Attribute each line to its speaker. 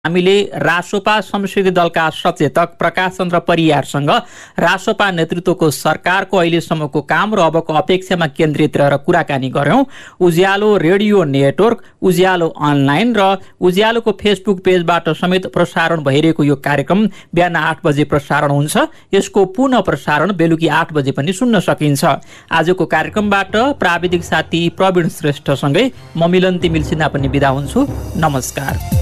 Speaker 1: हामीले रासोपा संसदीय दलका सचेतक प्रकाश चन्द्र परियारसँग रासोपा नेतृत्वको सरकारको अहिलेसम्मको काम र अबको अपेक्षामा केन्द्रित रहेर कुराकानी गर्यौं। उज्यालो रेडियो नेटवर्क, उज्यालो अनलाइन र उज्यालोको फेसबुक पेजबाट समेत प्रसारण भइरहेको यो कार्यक्रम बिहान 8 बजे प्रसारण हुन्छ। यसको पुनः प्रसारण बेलुकी 8 बजे पनि सुन्न सकिन्छ। आजको कार्यक्रमबाट प्राविधिक साथी प्रवीण श्रेष्ठसँगै म मिलन तिमिल सिन्हा पनि बिदा हुन्छु। नमस्कार।